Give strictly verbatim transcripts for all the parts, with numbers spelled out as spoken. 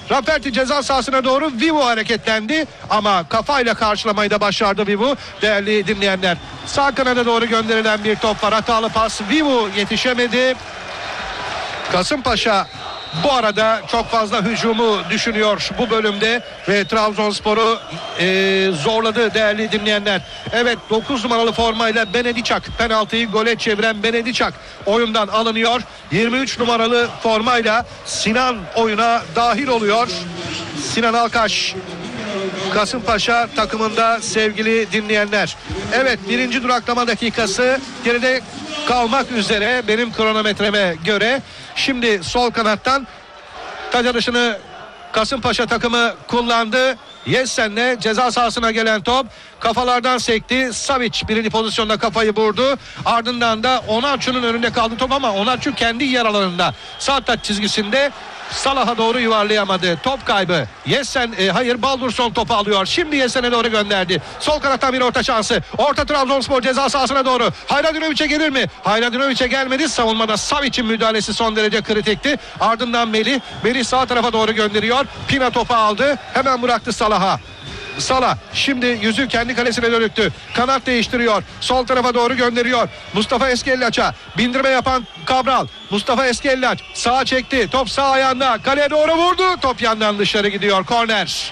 Rafferty ceza sahasına doğru, Vivu hareketlendi ama kafayla karşılamayı da başardı Vivu. Değerli dinleyenler, sağ kanada doğru gönderilen bir top var. Hatalı pas, Vivu yetişemedi. Kasımpaşa bu arada çok fazla hücumu düşünüyor bu bölümde ve Trabzonspor'u e, zorladı değerli dinleyenler. Evet, dokuz numaralı formayla Benediçak, penaltıyı gole çeviren Benediçak oyundan alınıyor. yirmi üç numaralı formayla Sinan oyuna dahil oluyor. Sinan Alkaş Kasımpaşa takımında sevgili dinleyenler. Evet, birinci duraklama dakikası geride kalmak üzere benim kronometreme göre. Şimdi sol kanattan taç atışını Kasımpaşa takımı kullandı. Yessen'le ceza sahasına gelen top kafalardan sekti. Savic birinci pozisyonda kafayı vurdu. Ardından da Onaçu'nun önünde kaldı top ama Onaçu kendi yer alanında sağ taç çizgisinde Salah'a doğru yuvarlayamadı. Top kaybı. Yessen e, hayır Baldursson topu alıyor. Şimdi Yessen'e doğru gönderdi. Sol kanattan bir orta şansı. Orta Trabzonspor ceza sahasına doğru. Hayradinoviç'e gelir mi? Hayradinoviç'e gelmedi. Savunmada Savic'in müdahalesi son derece kritikti. Ardından Melih. Melih sağ tarafa doğru gönderiyor. Pina topu aldı. Hemen bıraktı Salah'a. Salah şimdi yüzü kendi kalesine dönüktü. Kanat değiştiriyor. Sol tarafa doğru gönderiyor. Mustafa Eskellaç'a bindirme yapan Cabral. Mustafa Eskellaç sağa çekti. Top sağ ayağında. Kaleye doğru vurdu. Top yandan dışarı gidiyor. Korner.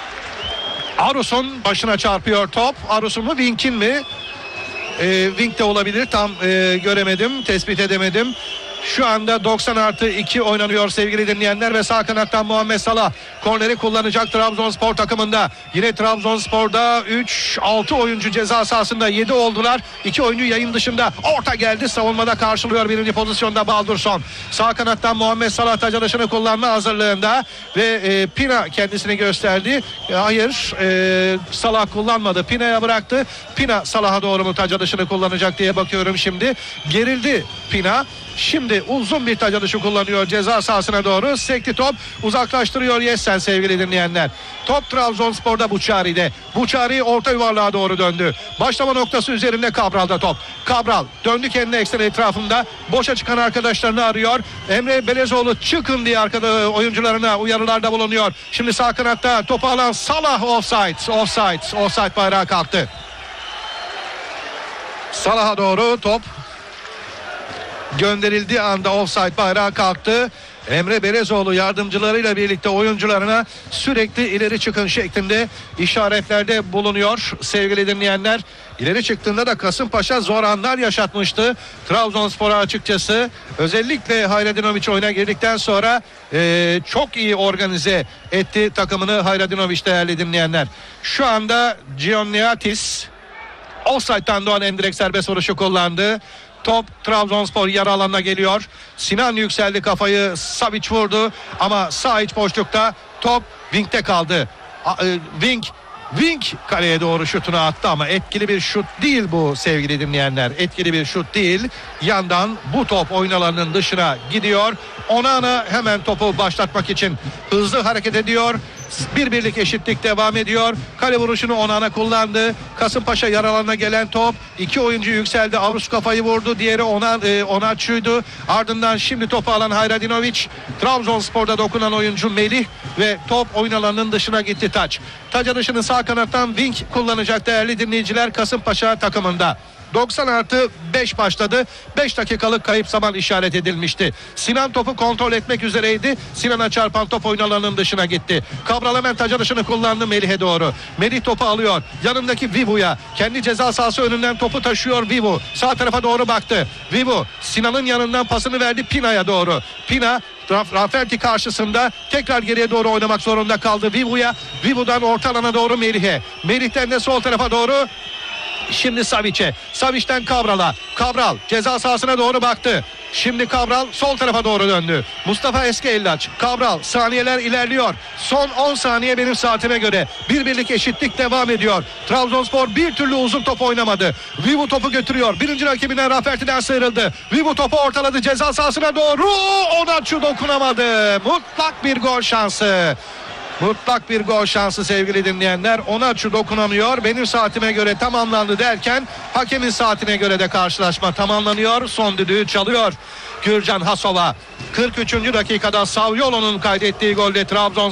Arus'un başına çarpıyor top. Arus'un mu, Vink'in mi? E, Vink de olabilir. Tam e, göremedim. Tespit edemedim. Şu anda doksan artı iki oynanıyor sevgili dinleyenler ve sağ kanattan Muhammed Salah korneri kullanacak Trabzonspor takımında. Yine Trabzonspor'da üç altı oyuncu ceza sahasında, yedi oldular. iki oyuncu yayın dışında. Orta geldi, savunmada karşılıyor birinci pozisyonda Baldursson. Sağ kanattan Muhammed Salah taç atışını kullanma hazırlığında ve e, Pina kendisini gösterdi. E, hayır e, Salah kullanmadı, Pina'ya bıraktı. Pina Salah'a doğru mu taç atışını kullanacak diye bakıyorum şimdi. Gerildi Pina. Şimdi uzun bir taç atışı kullanıyor ceza sahasına doğru. Sekti top, uzaklaştırıyor Yessen sevgili dinleyenler. Top Trabzonspor'da Buçari'de. Buçari orta yuvarlığa doğru döndü. Başlama noktası üzerinde Cabral'da top. Cabral döndü kendi eksen etrafında. Boşa çıkan arkadaşlarını arıyor. Emre Belezoğlu çıkın diye arkada oyuncularına uyarılarda bulunuyor. Şimdi sağ kanatta topu alan Salah offside. Offside. Offside bayrağı kalktı. Salah'a doğru top gönderildiği anda offside bayrağı kalktı. Emre Belezoğlu yardımcılarıyla birlikte oyuncularına sürekli ileri çıkın şeklinde işaretlerde bulunuyor sevgili dinleyenler. İleri çıktığında da Kasımpaşa zor anlar yaşatmıştı Trabzonspor'a açıkçası. Özellikle Hayradinović oyuna girdikten sonra e, çok iyi organize etti takımını Hayradinović değerli dinleyenler. Şu anda Gianniatis offside'dan doğan endirekt serbest vuruşu kullandı. Top Trabzonspor yarı alanına geliyor. Sinan yükseldi, kafayı Savic vurdu ama sağ iç boşlukta top Vink'te kaldı. Vink Vink kaleye doğru şutunu attı ama etkili bir şut değil bu sevgili dinleyenler. Etkili bir şut değil. Yandan bu top oyun alanının dışına gidiyor. Onana hemen topu başlatmak için hızlı hareket ediyor. Bir birlik eşitlik devam ediyor. Kale vuruşunu Onana kullandı. Kasımpaşa yaralarına gelen top. İki oyuncu yükseldi. Avrus kafayı vurdu. Diğeri Onan, e, Onaçu'ydu. Ardından şimdi topu alan Hayradinović. Trabzonspor'da dokunan oyuncu Melih ve top oyun alanının dışına gitti taç. Taç atışını sağ kanattan Vink kullanacak değerli dinleyiciler Kasımpaşa takımında. doksan artı beş başladı. beş dakikalık kayıp zaman işaret edilmişti. Sinan topu kontrol etmek üzereydi. Sinan'a çarpan top oyun alanının dışına gitti. Cabral hemen taç atışını kullandı Melih'e doğru. Melih topu alıyor. Yanındaki Vivu'ya. Kendi ceza sahası önünden topu taşıyor Vivu. Sağ tarafa doğru baktı. Vivu Sinan'ın yanından pasını verdi Pina'ya doğru. Pina Rafferty karşısında tekrar geriye doğru oynamak zorunda kaldı Vivu'ya. Vivu'dan orta alana doğru Melih'e. Melih'ten de sol tarafa doğru şimdi Savic'e. Savic'ten Cabral'a. Cabral ceza sahasına doğru baktı. Şimdi Cabral sol tarafa doğru döndü. Mustafa Eskellaç. Cabral saniyeler ilerliyor. Son on saniye benim saatime göre. Bir birlik eşitlik devam ediyor. Trabzonspor bir türlü uzun top oynamadı. Vivu topu götürüyor. Birinci rakibinden Rafferty'den sıyrıldı. Vivu topu ortaladı ceza sahasına doğru. Onaçu dokunamadı. Mutlak bir gol şansı. Mutlak bir gol şansı sevgili dinleyenler. Onaçu dokunamıyor. Benim saatime göre tamamlandı derken hakemin saatine göre de karşılaşma tamamlanıyor. Son düdüğü çalıyor Gürcan Hasova. kırk üçüncü dakikada Saviolo'nun kaydettiği golde Trabzon